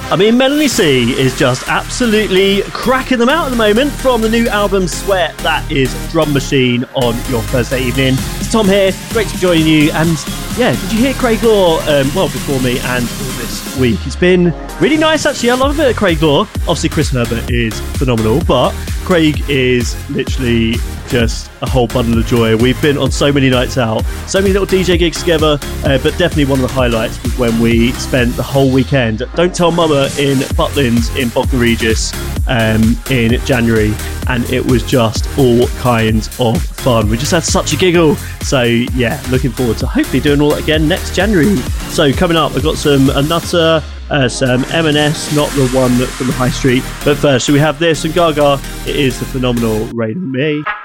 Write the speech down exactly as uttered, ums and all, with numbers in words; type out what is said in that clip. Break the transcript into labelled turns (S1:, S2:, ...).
S1: I mean, Melanie C is just absolutely cracking them out at the moment from the new album Sweat. That is Drum Machine on your Thursday evening. It's Tom here, great to be joining you. And yeah, did you hear Craig Law, um, well, before me and this week? It's been really nice, actually. I love a bit of Craig Law. Obviously, Chris Herbert is phenomenal, but Craig is literally just a whole bundle of joy. We've been on so many nights out, so many little D J gigs together, uh, but definitely one of the highlights was when we spent the whole weekend at Don't Tell Mama in Butlins in Bognor Regis um, in January, and it was just all kinds of fun. We just had such a giggle. So yeah, looking forward to hopefully doing all that again next January. So coming up, I've got some a Nutter, uh, some M and S, not the one from the high street, but first, so we have this and Gaga. It is the phenomenal Rain on Me.